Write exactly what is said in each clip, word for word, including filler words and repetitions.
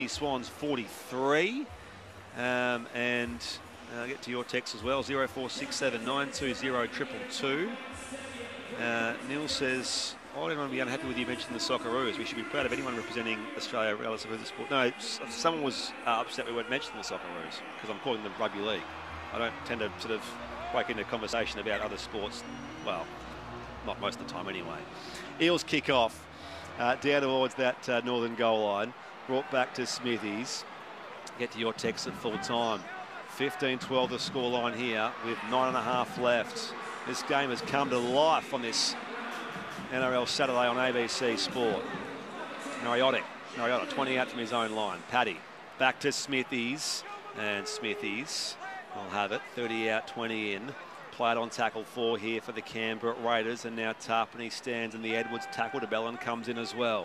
Swans forty-three. Um, and I'll get to your text as well, zero four six seven nine two zero two two two. Uh, Neil says, I don't want to be unhappy with you mentioning the Socceroos. We should be proud of anyone representing Australia relative to the sport. No, someone was uh, upset we weren't mentioning the Socceroos because I'm calling them rugby league. I don't tend to sort of break into conversation about other sports. Well, not most of the time anyway. Eels kick off uh, down towards that uh, northern goal line. Brought back to Smithies. Get to your text at full time. fifteen twelve the scoreline here with nine and a half left. This game has come to life on this N R L Saturday on A B C Sport. Mariotic. Mariota twenty out from his own line. Paddy back to Smithies. And Smithies will have it. thirty out, twenty in. Played on tackle four here for the Canberra Raiders. And now Tarpany stands in the Edwards tackle. DeBellin comes in as well.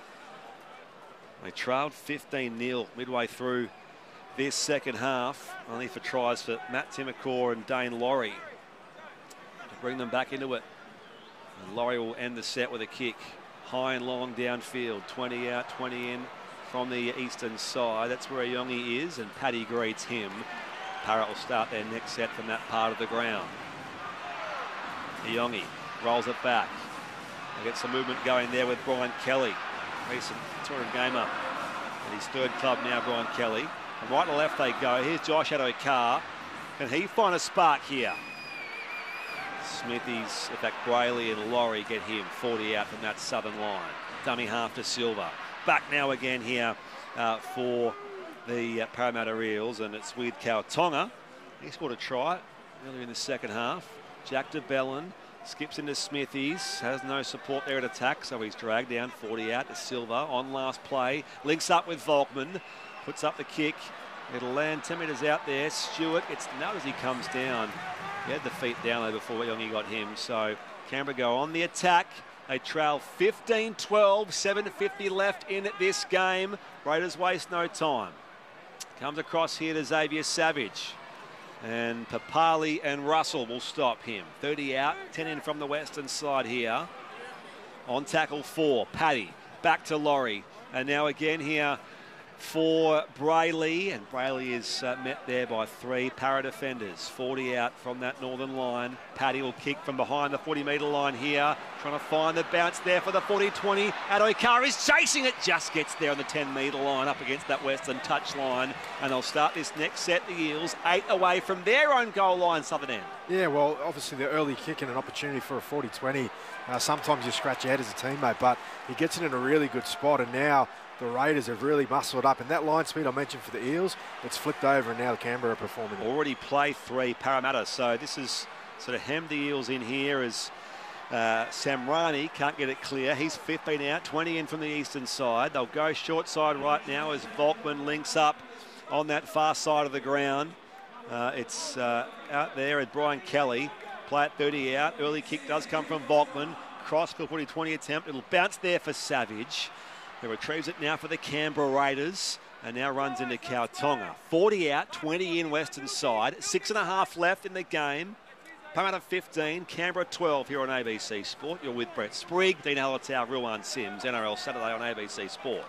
They trailed fifteen nil midway through this second half, only for tries for Matt Timacor and Dane Laurie to bring them back into it. And Laurie will end the set with a kick. High and long downfield, twenty out, twenty in from the eastern side. That's where Ayongi is, and Paddy greets him. Parrott will start their next set from that part of the ground. Ayongi rolls it back. They get some movement going there with Brian Kelly. Recent touring gamer at his third club now, Brian Kelly. From right to left they go. Here's Josh Addo-Carr. Can he find a spark here? Smithies, in fact, Brayley and Laurie get him forty out from that southern line. Dummy half to Silver. Back now again here uh, for the uh, Parramatta Eels, and it's with Kautonga. He scored a try earlier in the second half. Jack DeBellin skips into Smithies, has no support there at attack, so he's dragged down forty out to Silver on last play. Links up with Volkman, puts up the kick. It'll land ten metres out there. Stewart gets nailed as he comes down. He had the feet down there before Youngie got him, so Canberra go on the attack. They trail fifteen twelve, seven fifty left in this game. Raiders waste no time. Comes across here to Xavier Savage. And Papali and Russell will stop him. thirty out, ten in from the western side here. On tackle four, Paddy. Back to Laurie. And now again here for Brayley. And Brayley is uh, met there by three para defenders. forty out from that northern line. Paddy will kick from behind the forty metre line here. Trying to find the bounce there for the forty twenty. Addo-Carr is chasing it. Just gets there on the ten metre line up against that western touch line. And they'll start this next set. The Eels eight away from their own goal line, southern end. Yeah, well, obviously the early kick and an opportunity for a forty twenty. Uh, sometimes you scratch your head as a teammate, but he gets it in a really good spot. And now the Raiders have really muscled up. And that line speed I mentioned for the Eels, it's flipped over, and now the Canberra are performing. Already play three Parramatta. So this is sort of hemmed the Eels in here as uh, Samrani can't get it clear. He's fifteen out, twenty in from the eastern side. They'll go short side right now as Volkman links up on that far side of the ground. Uh, it's uh, out there at Brian Kelly. Play at thirty out. Early kick does come from Volkman. Cross for forty twenty attempt. It'll bounce there for Savage. He retrieves it now for the Canberra Raiders. And now runs into Kautonga. forty out, twenty in western side. Six and a half left in the game. Parramatta fifteen, Canberra twelve here on A B C Sport. You're with Brett Sprigg, Dean Hallertau, Ruan Sims, N R L Saturday on A B C Sport.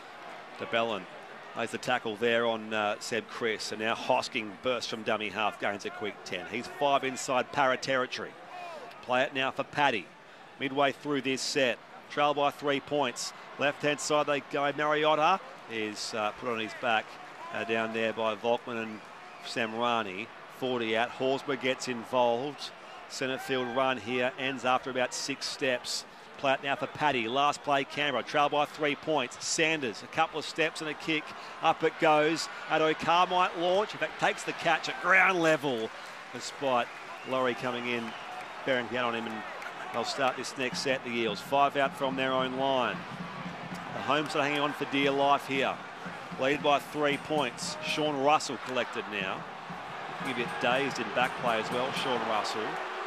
DeBellin lays the tackle there on uh, Seb Chris. And now Hosking bursts from dummy half, gains a quick ten. He's five inside Para territory. Play it now for Paddy. Midway through this set. Trail by three points. Left-hand side they go. Mariota is uh, put on his back uh, down there by Volkman and Samrani. forty out. Horsburgh gets involved. Centre field run here ends after about six steps. Play it now for Paddy. Last play Canberra. Trail by three points. Sanders, a couple of steps and a kick. Up it goes. Addo-Carr might launch. In fact, takes the catch at ground level. Despite Laurie coming in, bearing down on him, and they'll start this next set, the Eels. Five out from their own line. The Homes are hanging on for dear life here. Lead by three points. Sean Russell collected now. A bit dazed in back play as well, Sean Russell.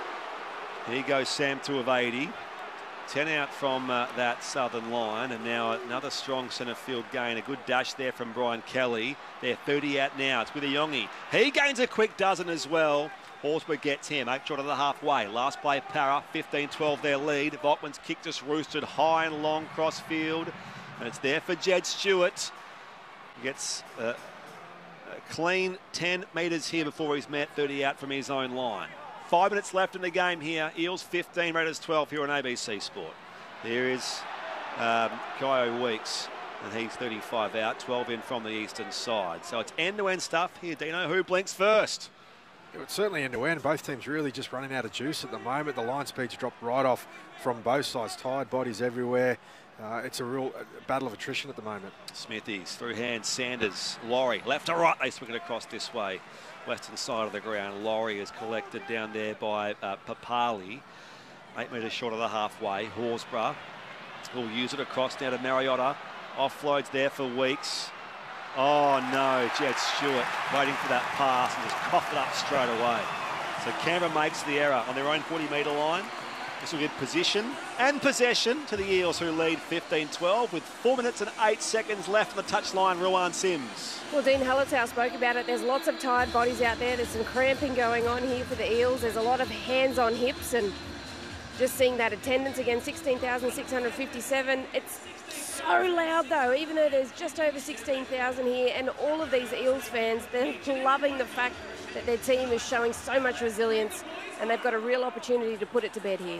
Here goes Sam Tuivasa. ten out from uh, that southern line, and now another strong centre field gain. A good dash there from Brian Kelly. They're thirty out now. It's with Ayongi. He gains a quick dozen as well. Horsburgh gets him, eight short of the halfway. Last play, Para, fifteen twelve their lead. Volkman's kick just roosted high and long cross field. And it's there for Jed Stewart. gets uh, a clean ten metres here before he's met thirty out from his own line. Five minutes left in the game here. Eels fifteen, Raiders twelve here on A B C Sport. There is um, Kyo Weeks, and he's thirty-five out, twelve in from the eastern side. So it's end-to-end stuff here, Dino. Who blinks first? It's certainly end-to-end. Both teams really just running out of juice at the moment. The line speeds dropped right off from both sides. Tired bodies everywhere. Uh, it's a real uh, battle of attrition at the moment. Smithies through hands. Sanders, Laurie, left to right. They swing it across this way. Western side of the ground. Laurie is collected down there by uh, Papali. Eight metres short of the halfway. Horsburgh will use it across now to Mariota. Offloads there for Weeks. Oh no, Jed Stewart waiting for that pass and just coughed it up straight away. So Canberra makes the error on their own forty metre line. This will give position and possession to the Eels, who lead fifteen twelve with four minutes and eight seconds left on the touchline. Ruan Sims. Well, Dean Hallertau spoke about it. There's lots of tired bodies out there. There's some cramping going on here for the Eels. There's a lot of hands on hips, and just seeing that attendance again, sixteen thousand six hundred fifty-seven. It's so loud though, even though there's just over sixteen thousand here, and all of these Eels fans, they're loving the fact that their team is showing so much resilience, and they've got a real opportunity to put it to bed here.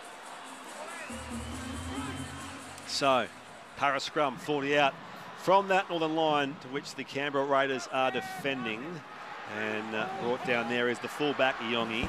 So, para scrum, forty out from that northern line to which the Canberra Raiders are defending, and uh, brought down there is the fullback Yongi.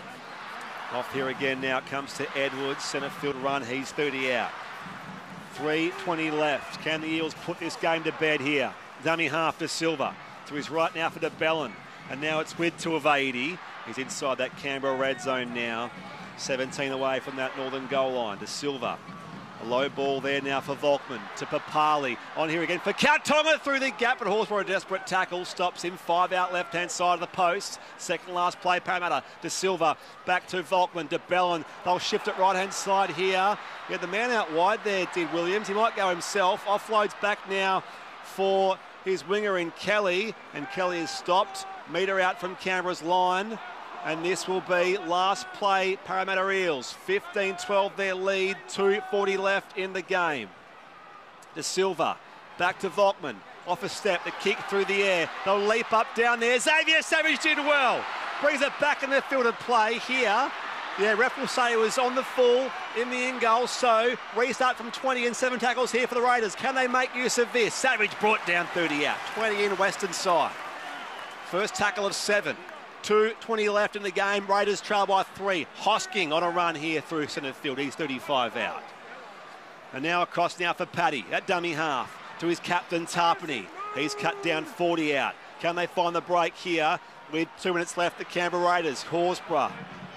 Off here again now comes to Edwards, centre field run, he's thirty out. three twenty left. Can the Eels put this game to bed here? Dummy half to Silva. To his right now for DeBellin. And now it's with Tuivasa. He's inside that Canberra red zone now. seventeen away from that northern goal line to Silva. A low ball there now for Volkman to Papali. On here again for Kautonga through the gap, but Horsburgh, a desperate tackle, stops him. Five out left-hand side of the post. Second last play, Parramatta to Silva. Back to Volkman, to Bellin. They'll shift it right-hand side here. Yeah, the man out wide there did Williams. He might go himself. Offloads back now for his winger in Kelly, and Kelly is stopped. Metre out from Canberra's line. And this will be last play, Parramatta Eels. fifteen twelve their lead, two forty left in the game. De Silva, back to Volkman. Off a step, the kick through the air. They'll leap up down there. Xavier Savage did well. Brings it back in the field of play here. Yeah, ref will say it was on the full in the in goal. So restart from twenty and seven tackles here for the Raiders. Can they make use of this? Savage brought down thirty out. twenty in western side. First tackle of seven. two twenty left in the game. Raiders trail by three. Hosking on a run here through centre field. He's thirty-five out. And now across now for Paddy at dummy half to his captain Tarpany. He's cut down forty out. Can they find the break here with two minutes left? The Canberra Raiders. Horsburgh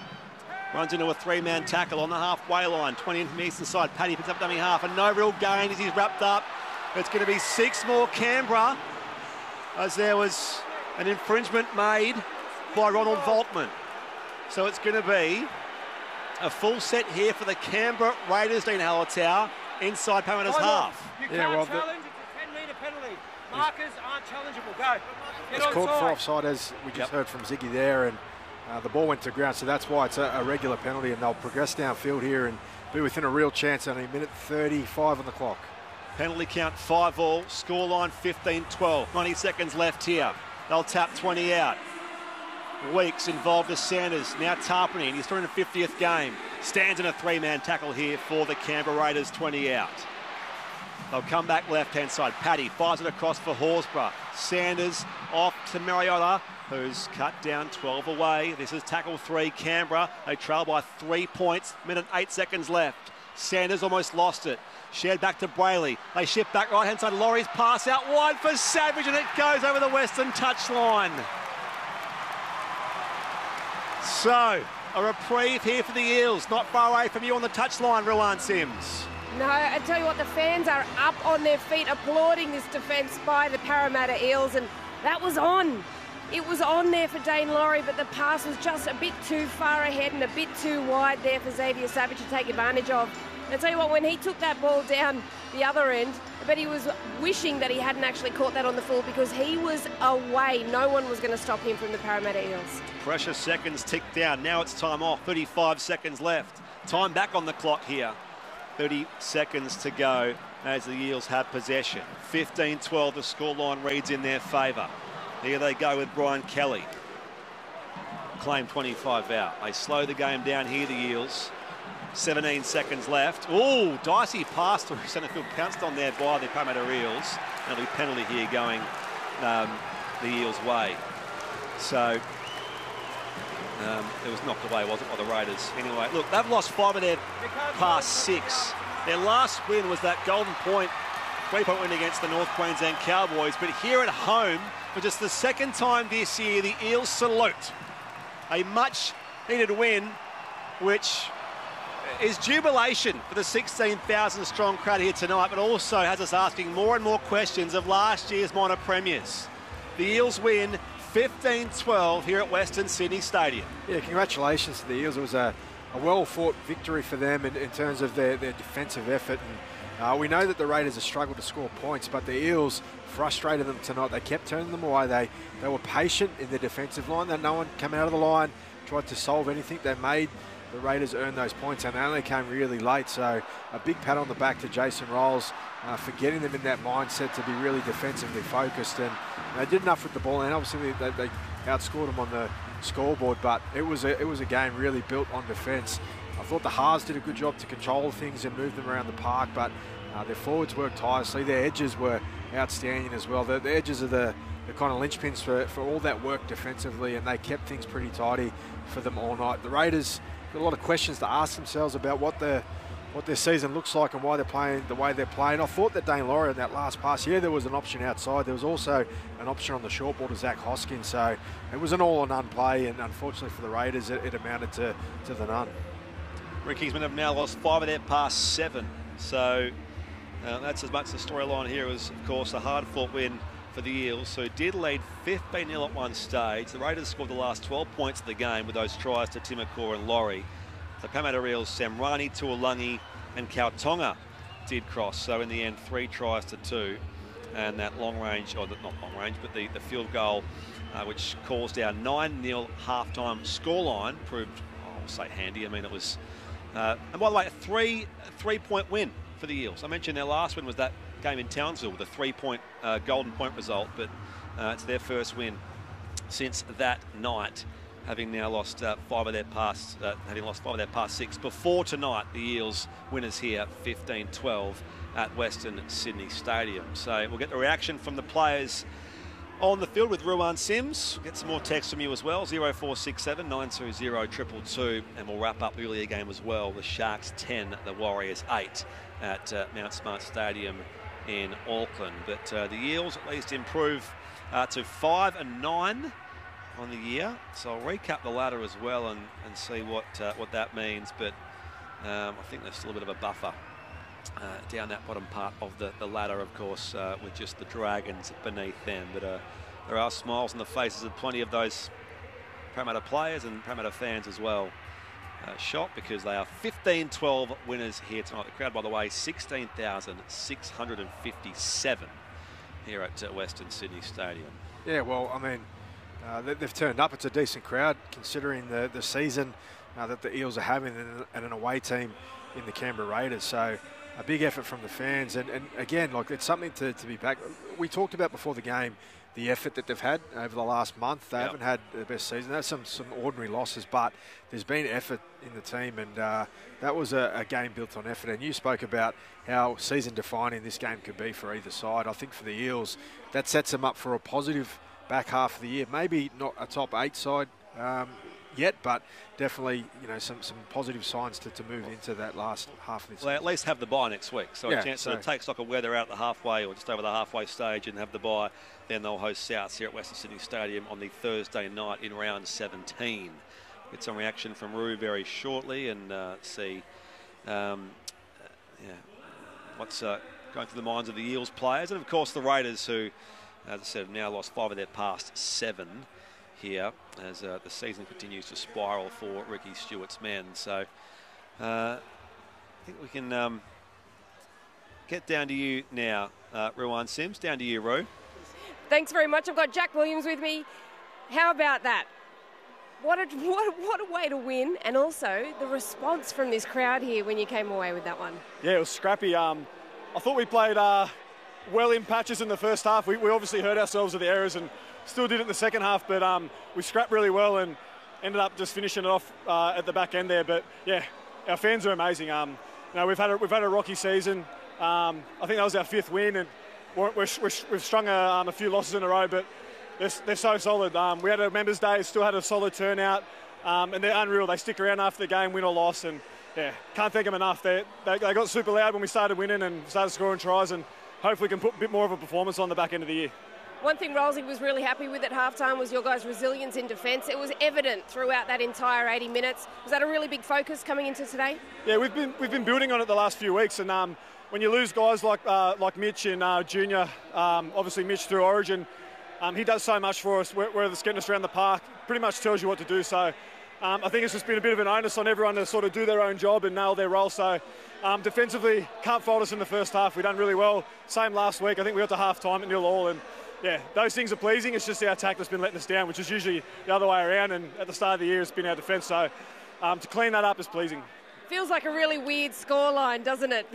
runs into a three-man tackle on the halfway line. twenty in from the eastern side. Paddy picks up dummy half and no real gain as he's wrapped up. It's going to be six more Canberra as there was an infringement made by Ronald Volkman. So it's going to be a full set here for the Canberra Raiders, Dean Hallertau, inside Parramatta's half. You can't yeah, well, challenge, it's a ten metre penalty. Markers aren't challengeable. Go. Get it's called onside. for offside, as we just Yep. heard from Ziggy there, and uh, the ball went to ground, so that's why it's a, a regular penalty, and they'll progress downfield here and be within a real chance. Only a minute thirty-five on the clock. Penalty count five all, scoreline fifteen twelve. ninety seconds left here. They'll tap twenty out. Weeks involved with Sanders, now Tarpany in his three hundred fiftieth game. Stands in a three-man tackle here for the Canberra Raiders, twenty out. They'll come back left-hand side. Paddy fires it across for Horsburgh. Sanders off to Mariota, who's cut down twelve away. This is tackle three, Canberra. They trail by three points, minute eight seconds left. Sanders almost lost it. Shared back to Brayley. They shift back right-hand side. Laurie's pass out wide for Savage, and it goes over the western touchline. So, a reprieve here for the Eels. Not far away from you on the touchline, Ruan Sims. No, I tell you what, the fans are up on their feet applauding this defence by the Parramatta Eels, and that was on. It was on there for Dane Laurie, but the pass was just a bit too far ahead and a bit too wide there for Xavier Savage to take advantage of. And I tell you what, when he took that ball down the other end, I bet he was wishing that he hadn't actually caught that on the full, because he was away. No one was going to stop him from the Parramatta Eels. Pressure seconds tick down. Now it's time off. thirty-five seconds left. Time back on the clock here. thirty seconds to go as the Eels have possession. fifteen twelve, the scoreline reads in their favour. Here they go with Brian Kelly. Claim twenty-five out. They slow the game down here, the Eels. seventeen seconds left. Oh, dicey pass through centre field, pounced on there by the Parramatta Eels. There'll be a penalty here going um, the Eels' way. So um, it was knocked away, wasn't it, by the Raiders? Anyway, look, they've lost five of their past six. Their last win was that Golden Point three-point win against the North Queensland Cowboys. But here at home, for just the second time this year, the Eels salute a much-needed win, which is jubilation for the sixteen thousand strong crowd here tonight, but also has us asking more and more questions of last year's minor premiers. The Eels win fifteen twelve here at Western Sydney Stadium. Yeah, congratulations to the Eels. It was a, a well-fought victory for them in, in terms of their, their defensive effort. And uh, we know that the Raiders have struggled to score points, but the Eels frustrated them tonight. They kept turning them away. They, they were patient in the defensive line. That no one came out of the line, tried to solve anything. They made the Raiders earn those points, and they only came really late. So a big pat on the back to Jason Rolls uh, for getting them in that mindset to be really defensively focused. And they did enough with the ball, and obviously they, they outscored them on the scoreboard. But it was a, it was a game really built on defence. I thought the Haas did a good job to control things and move them around the park, but uh, their forwards worked tirelessly. Their edges were outstanding as well. The, the edges are the, the kind of linchpins for, for all that work defensively, and they kept things pretty tidy for them all night. The Raiders got a lot of questions to ask themselves about what their what their season looks like and why they're playing the way they're playing. I thought that Dane Laurie in that last pass, yeah, there was an option outside. There was also an option on the short ball to Zach Hoskins. So it was an all or none play, and unfortunately for the Raiders, it, it amounted to, to the none. Kingsmen have now lost five of their past seven. So uh, that's as much the storyline here as, of course, a hard-fought win for the Eels, who did lead fifteen nil at one stage. The Raiders scored the last twelve points of the game with those tries to Timokor and Laurie. The Parramatta Eels, Samrani, Tuolungi and Kautonga did cross. So in the end, three tries to two. And that long range, or not long range, but the, the field goal, uh, which caused our nine nil halftime scoreline, proved, I'll say handy. I mean, it was, uh, and by the way, a three, a three-point win for the Eels. I mentioned their last win was that game in Townsville with a three-point uh, Golden Point result, but uh, it's their first win since that night, having now lost uh, five of their past, uh, having lost five of their past six. Before tonight, the Eels winners here, fifteen twelve at Western Sydney Stadium. So we'll get the reaction from the players on the field with Ruan Sims. We'll get some more text from you as well, zero four six seven, nine two zero, two two two, and we'll wrap up the earlier game as well. The Sharks ten, the Warriors eight at uh, Mount Smart Stadium in Auckland. But uh, the Eels at least improve uh, to five and nine on the year. So I'll recap the ladder as well and, and see what uh, what that means. But um, I think there's still a bit of a buffer uh, down that bottom part of the, the ladder, of course, uh, with just the Dragons beneath them. But uh, there are smiles on the faces of plenty of those Parramatta players and Parramatta fans as well. Uh, shot because they are fifteen twelve winners here tonight. The crowd, by the way, sixteen thousand six hundred fifty-seven here at uh, Western Sydney Stadium. Yeah, well, I mean, uh, they, they've turned up. It's a decent crowd considering the, the season uh, that the Eels are having and, and an away team in the Canberra Raiders. So a big effort from the fans. And, and again, like it's something to, to be back. We talked about before the game the effort that they've had over the last month. They yep. haven't had the best season. There's some, some ordinary losses, but there's been effort in the team, and uh, that was a, a game built on effort. And you spoke about how season-defining this game could be for either side. I think for the Eels, that sets them up for a positive back half of the year. Maybe not a top eight side um, yet, but definitely, you know, some, some positive signs to, to move into that last half of this. Well, they at least have the bye next week, so yeah, a chance so. to take stock of where they're at the halfway or just over the halfway stage and have the bye. Then they'll host Souths here at Western Sydney Stadium on the Thursday night in round seventeen. Get some reaction from Roo very shortly and uh, see um, uh, yeah, what's uh, going through the minds of the Eels players. And, of course, the Raiders who, as I said, have now lost five of their past seven here as uh, the season continues to spiral for Ricky Stewart's men. So uh, I think we can um, get down to you now, uh, Ruan Sims. Down to you, Roo. Thanks very much. I've got Jack Williams with me. How about that? What a, what, what a way to win, and also the response from this crowd here when you came away with that one. Yeah, it was scrappy. Um, I thought we played uh, well in patches in the first half. We, we obviously hurt ourselves with the errors and still did it in the second half, but um, we scrapped really well and ended up just finishing it off uh, at the back end there. But yeah, our fans are amazing. Um, you know, we've had a, we've had a rocky season. Um, I think that was our fifth win, and we're, we're, we're, we've strung a, um, a few losses in a row, but they're, they're so solid. Um, we had a Members' Day, still had a solid turnout, um, and they're unreal. They stick around after the game, win or loss, and yeah, can't thank them enough. They, they, they got super loud when we started winning and started scoring tries, and hopefully we can put a bit more of a performance on the back end of the year. One thing Rolsey was really happy with at halftime was your guys' resilience in defence. It was evident throughout that entire eighty minutes. Was that a really big focus coming into today? Yeah, we've been we've been building on it the last few weeks, and um, when you lose guys like uh, like Mitch and uh, Junior, um, obviously Mitch through Origin, um, he does so much for us. Whether it's getting us around the park, pretty much tells you what to do. So um, I think it's just been a bit of an onus on everyone to sort of do their own job and nail their role. So um, defensively, can't fault us in the first half. We've done really well. Same last week. I think we got to half time at nil all, and yeah, those things are pleasing. It's just our attack that's been letting us down, which is usually the other way around, and at the start of the year it's been our defence. So um, to clean that up is pleasing. Feels like a really weird scoreline, doesn't it?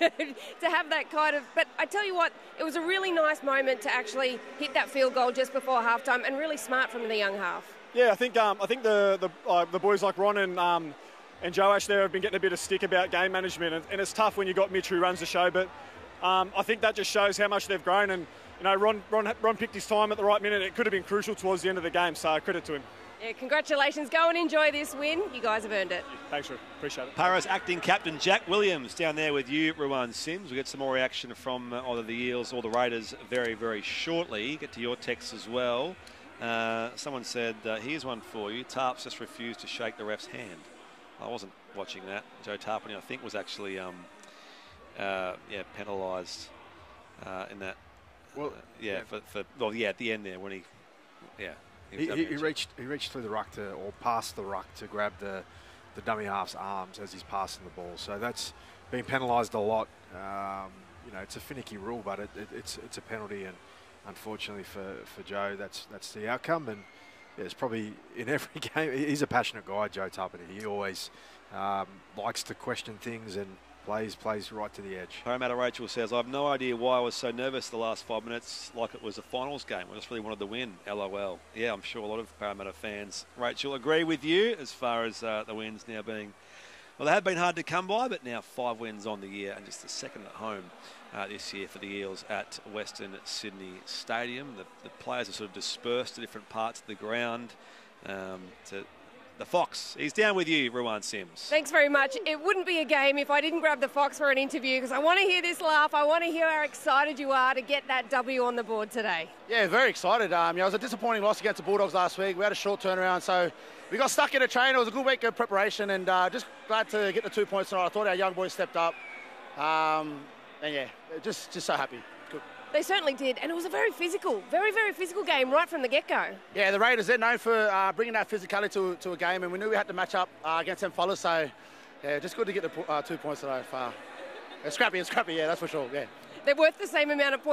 To have that kind of... But I tell you what, it was a really nice moment to actually hit that field goal just before halftime, and really smart from the young half. Yeah, I think um, I think the the, uh, the boys like Ron and um, and Joash there have been getting a bit of stick about game management, and, and it's tough when you've got Mitch who runs the show, but um, I think that just shows how much they've grown. And you know, Ron, Ron Ron picked his time at the right minute. It could have been crucial towards the end of the game, so credit to him. Yeah, congratulations. Go and enjoy this win. You guys have earned it. Thanks, Drew. Appreciate it. Para's acting captain Jack Williams down there with you, Ruan Sims. We'll get some more reaction from uh, either the Eels or the Raiders very, very shortly. Get to your texts as well. Uh, someone said, uh, here's one for you. Tarps just refused to shake the ref's hand. I wasn't watching that. Joe Tarpany, I think, was actually um, uh, yeah, penalised uh, in that. Well, uh, yeah, yeah. For, for well, yeah, at the end there when he, yeah. He, he, he reached he reached through the ruck to, or past the ruck to grab the, the dummy half's arms as he's passing the ball. So that's been penalised a lot. Um, you know, it's a finicky rule, but it, it, it's it's a penalty, and unfortunately for, for Joe, that's that's the outcome. And yeah, it's probably in every game. He's a passionate guy, Joe Tarpany. He always um, likes to question things and plays plays right to the edge. Parramatta Rachel says, I have no idea why I was so nervous the last five minutes like it was a finals game. I just really wanted to win, LOL. Yeah, I'm sure a lot of Parramatta fans, Rachel, agree with you as far as uh, the wins now being, well, they have been hard to come by, but now five wins on the year and just the second at home uh, this year for the Eels at Western Sydney Stadium. The, the players are sort of dispersed to different parts of the ground. Um, to The Fox, he's down with you, Ruan Sims. Thanks very much. It wouldn't be a game if I didn't grab the Fox for an interview, because I want to hear this laugh. I want to hear how excited you are to get that W on the board today. Yeah, very excited. Um, you know, it was a disappointing loss against the Bulldogs last week. We had a short turnaround, so we got stuck in a train. It was a good week of preparation, and uh, just glad to get the two points tonight. I thought our young boys stepped up, um, and yeah, just just so happy. Good. They certainly did, and it was a very physical, very, very physical game right from the get-go. Yeah, the Raiders, they're known for uh, bringing that physicality to, to a game, and we knew we had to match up uh, against them fellas, so yeah, just good to get the uh, two points today. Uh, it's scrappy, it's scrappy, yeah, that's for sure, yeah. They're worth the same amount of points.